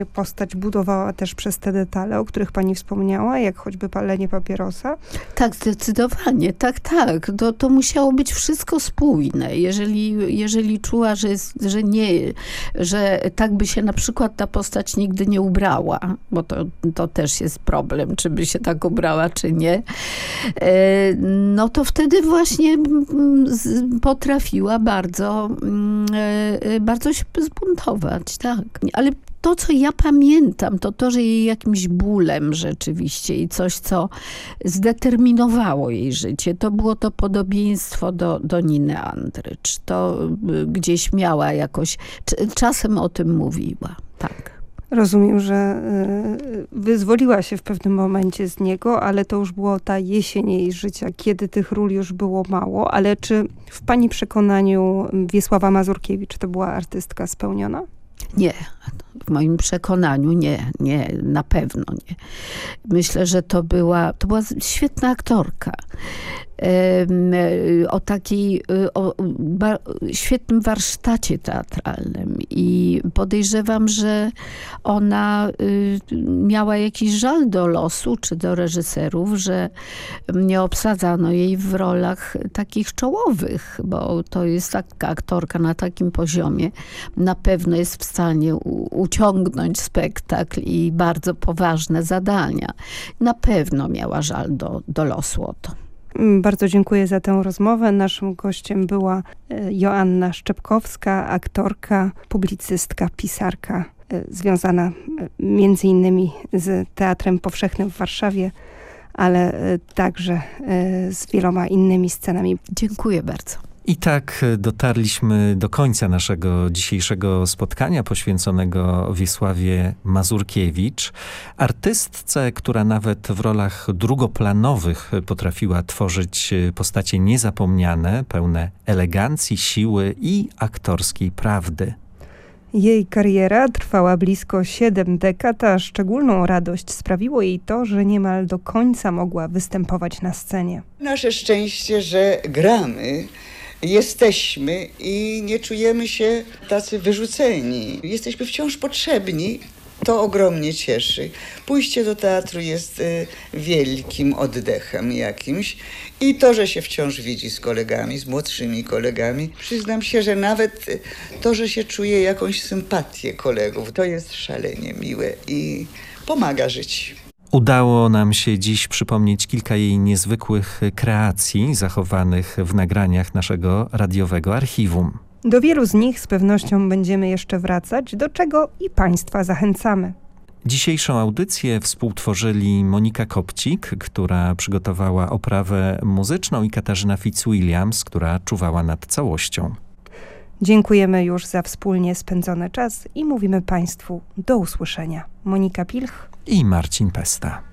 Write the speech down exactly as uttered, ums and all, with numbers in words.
Postać budowała też przez te detale, o których pani wspomniała, jak choćby palenie papierosa? Tak, zdecydowanie. Tak, tak. To, to musiało być wszystko spójne. Jeżeli, jeżeli czuła, że, jest, że nie, że tak by się na przykład ta postać nigdy nie ubrała, bo to, to też jest problem, czy by się tak ubrała, czy nie, no to wtedy właśnie potrafiła bardzo, bardzo się zbuntować, tak. Ale to, co ja pamiętam, to to, że jej jakimś bólem rzeczywiście i coś, co zdeterminowało jej życie, to było to podobieństwo do, do Niny Andrycz. To gdzieś miała jakoś, czasem o tym mówiła, tak. Rozumiem, że wyzwoliła się w pewnym momencie z niego, ale to już było ta jesień jej życia, kiedy tych ról już było mało. Ale czy w pani przekonaniu Wiesława Mazurkiewicz to była artystka spełniona? Nie, w moim przekonaniu nie, nie, na pewno nie. Myślę, że to była, to była świetna aktorka. O takiej, o ba, świetnym warsztacie teatralnym i podejrzewam, że ona miała jakiś żal do losu czy do reżyserów, że nie obsadzano jej w rolach takich czołowych, bo to jest taka aktorka na takim poziomie, na pewno jest w stanie u, uciągnąć spektakl i bardzo poważne zadania. Na pewno miała żal do, do losu o to. Bardzo dziękuję za tę rozmowę. Naszym gościem była Joanna Szczepkowska, aktorka, publicystka, pisarka, związana między innymi z Teatrem Powszechnym w Warszawie, ale także z wieloma innymi scenami. Dziękuję bardzo. I tak dotarliśmy do końca naszego dzisiejszego spotkania poświęconego Wiesławie Mazurkiewicz, artystce, która nawet w rolach drugoplanowych potrafiła tworzyć postacie niezapomniane, pełne elegancji, siły i aktorskiej prawdy. Jej kariera trwała blisko siedem dekad, a szczególną radość sprawiło jej to, że niemal do końca mogła występować na scenie. Nasze szczęście, że gramy. Jesteśmy i nie czujemy się tacy wyrzuceni. Jesteśmy wciąż potrzebni. To ogromnie cieszy. Pójście do teatru jest y, wielkim oddechem jakimś. I to, że się wciąż widzi z kolegami, z młodszymi kolegami. Przyznam się, że nawet to, że się czuje jakąś sympatię kolegów, to jest szalenie miłe i pomaga żyć. Udało nam się dziś przypomnieć kilka jej niezwykłych kreacji zachowanych w nagraniach naszego radiowego archiwum. Do wielu z nich z pewnością będziemy jeszcze wracać, do czego i Państwa zachęcamy. Dzisiejszą audycję współtworzyli Monika Kopcik, która przygotowała oprawę muzyczną, i Katarzyna Fitzwilliams, która czuwała nad całością. Dziękujemy już za wspólnie spędzony czas i mówimy Państwu do usłyszenia. Monika Pilch i Marcin Pesta.